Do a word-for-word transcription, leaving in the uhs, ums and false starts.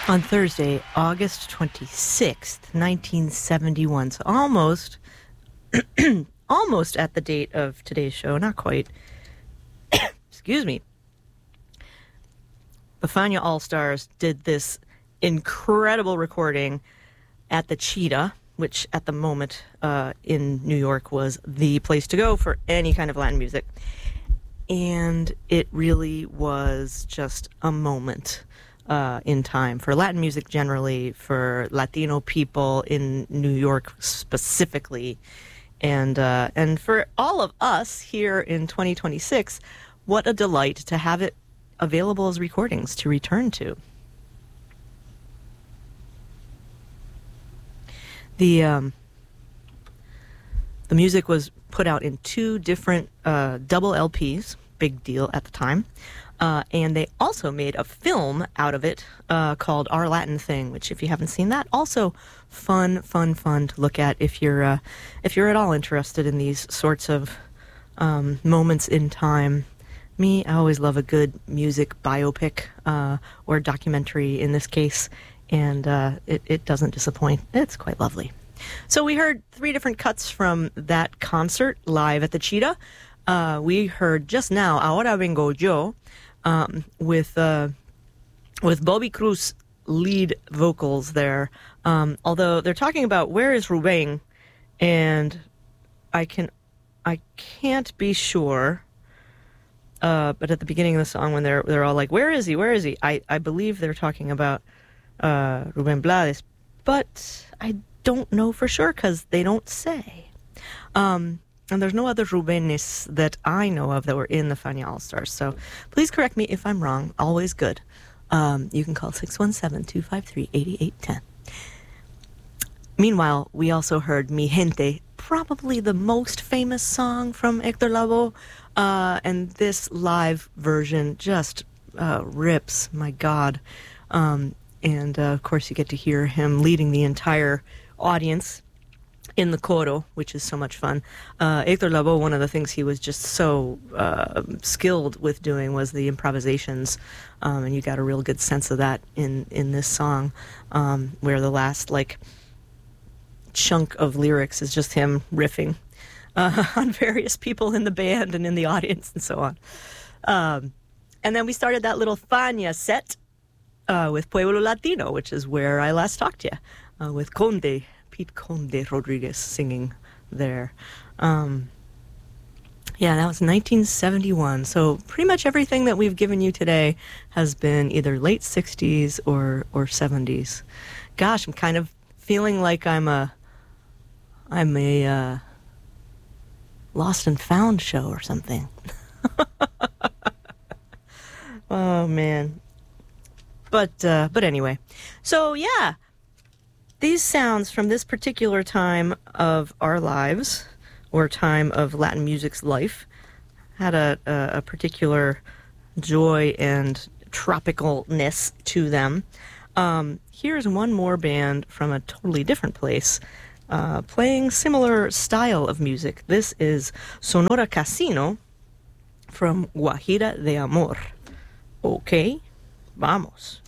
On Thursday, August twenty-sixth, nineteen seventy-one. So almost, almost at the date of today's show. Not quite. Excuse me. The Fania All-Stars did this incredible recording at the Cheetah, which at the moment uh, in New York was the place to go for any kind of Latin music. And it really was just a moment uh, in time for Latin music generally, for Latino people in New York specifically, and uh, and for all of us here in twenty twenty-six. What a delight to have it available as recordings to return to. The um, the music was put out in two different uh, double L Ps, big deal at the time, uh, and they also made a film out of it uh, called Our Latin Thing, which, if you haven't seen that, also fun, fun, fun to look at if you're uh, if you're at all interested in these sorts of um, moments in time. Me, I always love a good music biopic uh, or documentary in this case, and uh, it, it doesn't disappoint. It's quite lovely. So we heard three different cuts from that concert live at the Cheetah. Uh, we heard just now Ahora Vengo Yo um, with uh, with Bobby Cruz lead vocals there. Um, although they're talking about where is Rubén, and I can I can't be sure. Uh, but at the beginning of the song, when they're they're all like, "Where is he? Where is he?" I, I believe they're talking about uh, Rubén Blades, but I don't know for sure because they don't say. Um, and there's no other Rubénes that I know of that were in the Fania All-Stars. So please correct me if I'm wrong. Always good. Um, you can call six one seven, two five three, eight eight one zero. Meanwhile, we also heard Mi Gente, probably the most famous song from Héctor Lavoe. Uh, and this live version just uh, rips, my God. Um, and, uh, of course, you get to hear him leading the entire audience in the coro, which is so much fun. Uh, Héctor Lavoe, one of the things he was just so uh, skilled with doing was the improvisations, um, and you got a real good sense of that in, in this song, um, where the last, like, chunk of lyrics is just him riffing Uh, on various people in the band and in the audience and so on. Um, and then we started that little Fania set uh, with Pueblo Latino, which is where I last talked to you, uh, with Conde, Pete Conde Rodriguez singing there. Um, yeah, that was nineteen seventy-one. So pretty much everything that we've given you today has been either late sixties or, or seventies. Gosh, I'm kind of feeling like I'm a... I'm a... Uh, Lost and Found show or something. Oh, man. But, uh, but anyway. So, yeah. These sounds from this particular time of our lives, or time of Latin music's life, had a, a, a particular joy and tropicalness to them. Um, here's one more band from a totally different place, Uh, playing similar style of music. This is Sonora Casino from Guajira de Amor. Okay, vamos.